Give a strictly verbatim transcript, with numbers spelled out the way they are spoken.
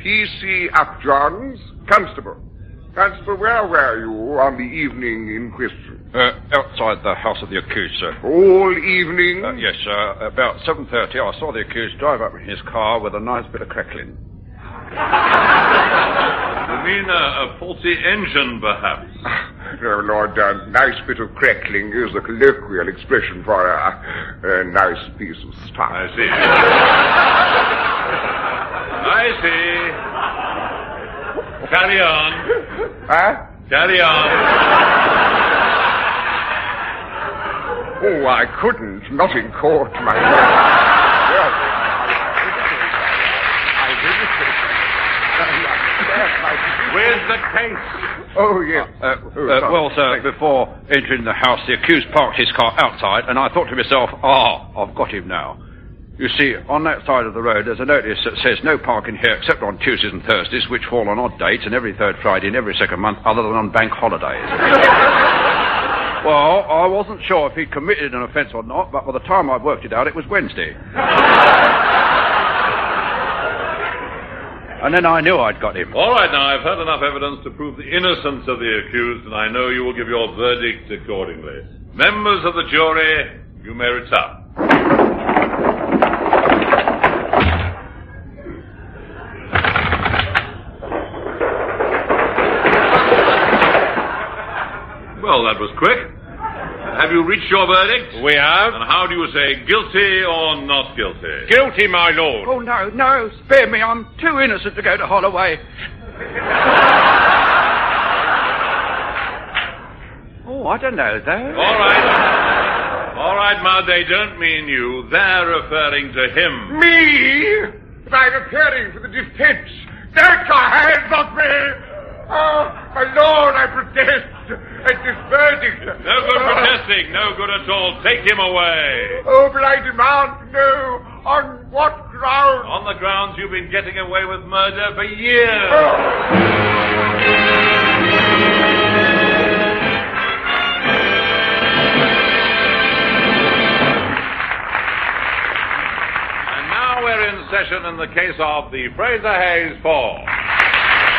P C Upjohns, Constable. Constable, where were you on the evening in question? Uh, outside the house of the accused, sir. All evening? Uh, yes, sir. About seven thirty, I saw the accused drive up in his car with a nice bit of crackling. You mean a, a faulty engine, perhaps? No, Lord, a nice bit of crackling is a colloquial expression for a, a nice piece of stuff. I see. I see. Carry on. Huh? Carry on. Oh, I couldn't. Not in court, my lord. Well, I really Where's the case? Oh, yes. Uh, uh, uh, well, sir, before entering the house, the accused parked his car outside, and I thought to myself, ah, I've got him now. You see, on that side of the road, there's a notice that says no parking here except on Tuesdays and Thursdays, which fall on odd dates, and every third Friday and every second month, other than on bank holidays. Well, I wasn't sure if he'd committed an offence or not, but by the time I'd worked it out, it was Wednesday. And then I knew I'd got him. All right, now, I've heard enough evidence to prove the innocence of the accused, and I know you will give your verdict accordingly. Members of the jury, you may retire. Well, that was quick. Have you reached your verdict? We have. And how do you say, guilty or not guilty? Guilty, my lord. Oh, no, no, spare me. I'm too innocent to go to Holloway. Oh, I don't know, though. All right. All right, Ma, they don't mean you. They're referring to him. Me? If I'm appearing for the defense, take your hands off me! Oh, my lord, I protest at this verdict. No good protesting, no good at all. Take him away. Oh, but I demand to know on what grounds. On the grounds you've been getting away with murder for years. Oh. And now we're in session in the case of the Fraser Hayes Fall.